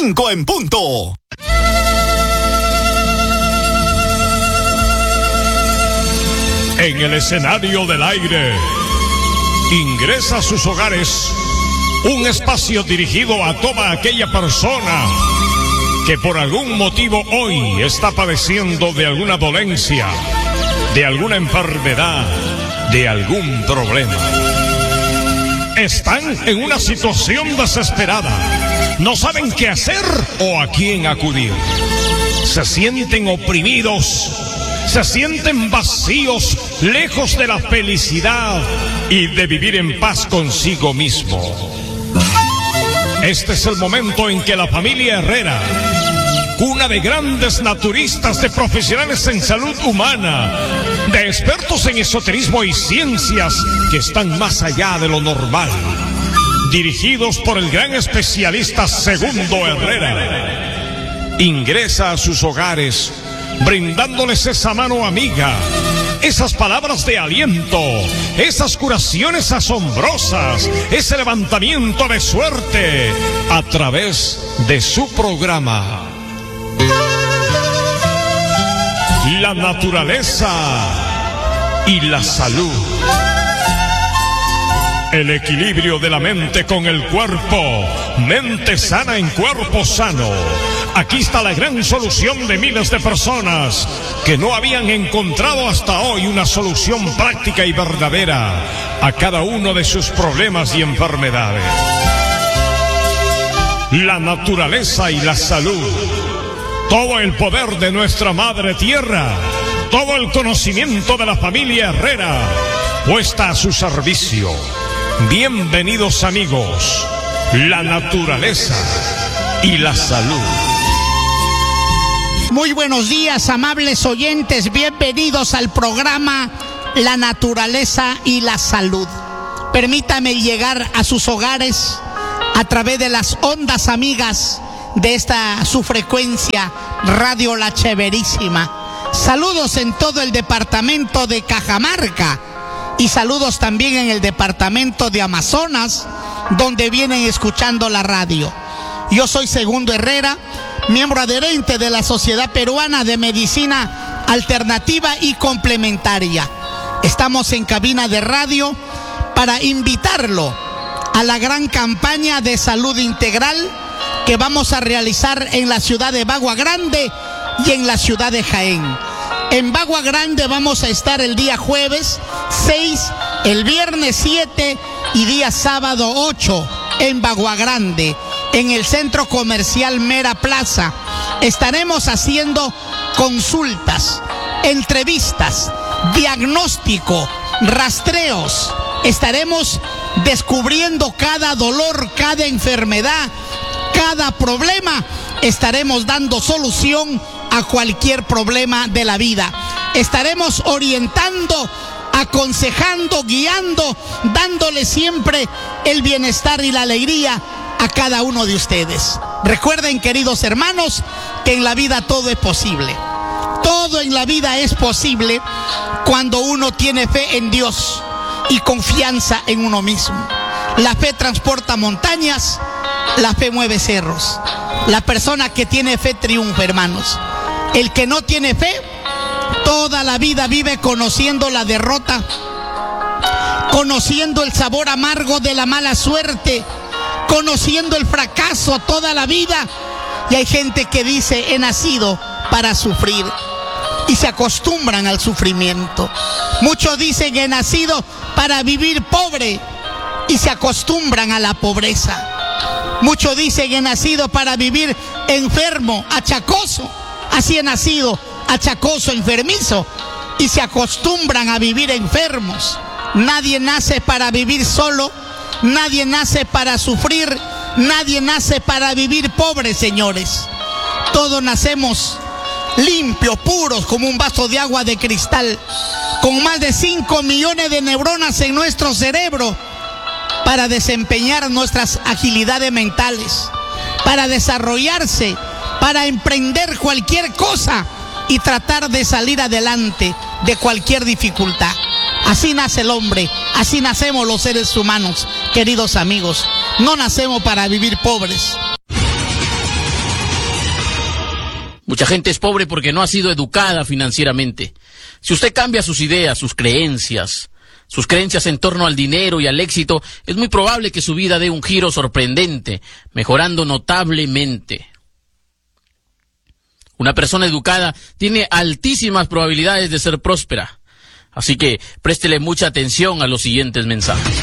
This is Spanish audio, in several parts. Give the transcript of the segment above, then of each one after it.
5 en punto. En el escenario del aire, ingresa a sus hogares un espacio dirigido a toda aquella persona que por algún motivo hoy está padeciendo de alguna dolencia, de alguna enfermedad, de algún problema. Están en una situación desesperada, no saben qué hacer o a quién acudir. Se sienten oprimidos, se sienten vacíos, lejos de la felicidad y de vivir en paz consigo mismo. Este es el momento en que la familia Herrera, cuna de grandes naturistas, de profesionales en salud humana, de expertos en esoterismo y ciencias que están más allá de lo normal, dirigidos por el gran especialista Segundo Herrera, ingresa a sus hogares brindándoles esa mano amiga, esas palabras de aliento, esas curaciones asombrosas, ese levantamiento de suerte a través de su programa. La naturaleza y la salud. El equilibrio de la mente con el cuerpo. Mente sana en cuerpo sano. Aquí está la gran solución de miles de personas que no habían encontrado hasta hoy una solución práctica y verdadera a cada uno de sus problemas y enfermedades. La naturaleza y la salud. Todo el poder de nuestra madre tierra, todo el conocimiento de la familia Herrera, puesta a su servicio. Bienvenidos amigos, la naturaleza y la salud. Muy buenos días, amables oyentes, bienvenidos al programa La Naturaleza y la Salud. Permítame llegar a sus hogares a través de las ondas amigas de esta su frecuencia Radio La Cheverísima. Saludos en todo el departamento de Cajamarca y saludos también en el departamento de Amazonas, donde vienen escuchando la radio. Yo soy Segundo Herrera, miembro adherente de la Sociedad Peruana de Medicina Alternativa y Complementaria. Estamos en cabina de radio para invitarlo a la gran campaña de salud integral que vamos a realizar en la ciudad de Bagua Grande y en la ciudad de Jaén. En Bagua Grande vamos a estar el día jueves 6, el viernes 7 y día sábado 8 en Bagua Grande, en el centro comercial Mera Plaza. Estaremos haciendo consultas, entrevistas, diagnóstico, rastreos. Estaremos descubriendo cada dolor, cada enfermedad, cada problema. Estaremos dando solución a cualquier problema de la vida. Estaremos orientando, aconsejando, guiando, dándole siempre el bienestar y la alegría a cada uno de ustedes. Recuerden, queridos hermanos, que en la vida todo es posible. Todo en la vida es posible cuando uno tiene fe en Dios y confianza en uno mismo. La fe transporta montañas, la fe mueve cerros. La persona que tiene fe triunfa, hermanos. El que no tiene fe, toda la vida vive conociendo la derrota, conociendo el sabor amargo de la mala suerte, conociendo el fracaso toda la vida. Y hay gente que dice: he nacido para sufrir, y se acostumbran al sufrimiento. Muchos dicen: he nacido para vivir pobre, y se acostumbran a la pobreza. Muchos dicen: he nacido para vivir enfermo, achacoso. Así he nacido, achacoso, enfermizo, y se acostumbran a vivir enfermos. Nadie nace para vivir solo, nadie nace para sufrir, nadie nace para vivir pobre, señores. Todos nacemos limpios, puros, como un vaso de agua de cristal, con más de 5 millones de neuronas en nuestro cerebro, para desempeñar nuestras agilidades mentales, para desarrollarse, para emprender cualquier cosa y tratar de salir adelante de cualquier dificultad. Así nace el hombre, así nacemos los seres humanos, queridos amigos. No nacemos para vivir pobres. Mucha gente es pobre porque no ha sido educada financieramente. Si usted cambia sus ideas, sus creencias en torno al dinero y al éxito, es muy probable que su vida dé un giro sorprendente, mejorando notablemente. Una persona educada tiene altísimas probabilidades de ser próspera. Así que préstele mucha atención a los siguientes mensajes.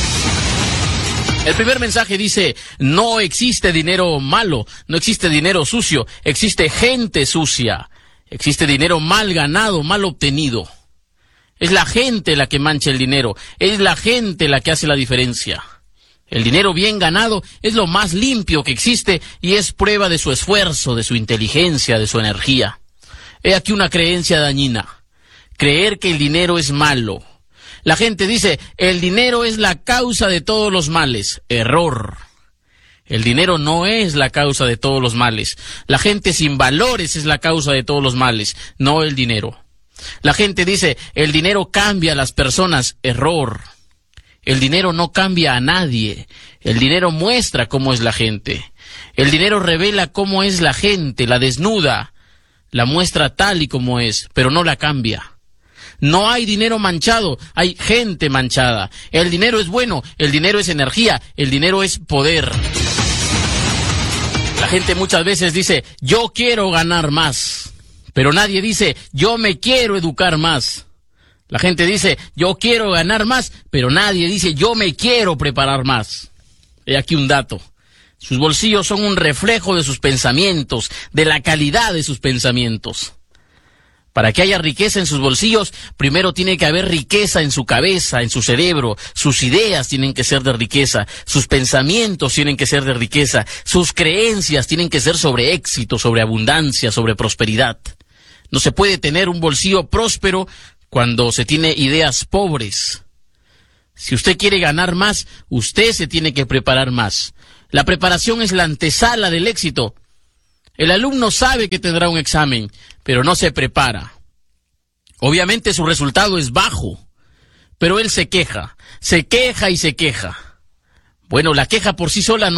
El primer mensaje dice: no existe dinero malo, no existe dinero sucio, existe gente sucia, existe dinero mal ganado, mal obtenido. Es la gente la que mancha el dinero, es la gente la que hace la diferencia. El dinero bien ganado es lo más limpio que existe y es prueba de su esfuerzo, de su inteligencia, de su energía. He aquí una creencia dañina: creer que el dinero es malo. La gente dice: el dinero es la causa de todos los males. Error. El dinero no es la causa de todos los males. La gente sin valores es la causa de todos los males, no el dinero. La gente dice: el dinero cambia a las personas. Error. El dinero no cambia a nadie. El dinero muestra cómo es la gente. El dinero revela cómo es la gente, la desnuda, la muestra tal y como es, pero no la cambia. No hay dinero manchado, hay gente manchada. El dinero es bueno, el dinero es energía, el dinero es poder. La gente muchas veces dice: yo quiero ganar más, pero nadie dice: yo me quiero educar más. La gente dice: yo quiero ganar más, pero nadie dice: yo me quiero preparar más. He aquí un dato: sus bolsillos son un reflejo de sus pensamientos, de la calidad de sus pensamientos. Para que haya riqueza en sus bolsillos, primero tiene que haber riqueza en su cabeza, en su cerebro. Sus ideas tienen que ser de riqueza, sus pensamientos tienen que ser de riqueza, sus creencias tienen que ser sobre éxito, sobre abundancia, sobre prosperidad. No se puede tener un bolsillo próspero cuando se tiene ideas pobres. Si usted quiere ganar más, usted se tiene que preparar más. La preparación es la antesala del éxito. El alumno sabe que tendrá un examen, pero no se prepara. Obviamente su resultado es bajo, pero él se queja y se queja. Bueno, la queja por sí sola